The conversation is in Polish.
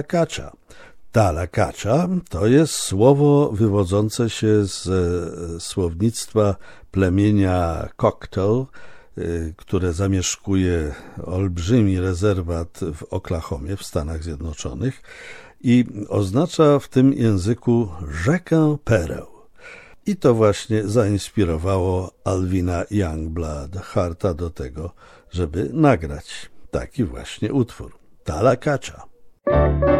Kacza. Talakacza to jest słowo wywodzące się z słownictwa plemienia Choctaw, które zamieszkuje olbrzymi rezerwat w Oklahomie w Stanach Zjednoczonych i oznacza w tym języku rzekę pereł. I to właśnie zainspirowało Alvina Youngblood Harta do tego, żeby nagrać taki właśnie utwór. Talakacza.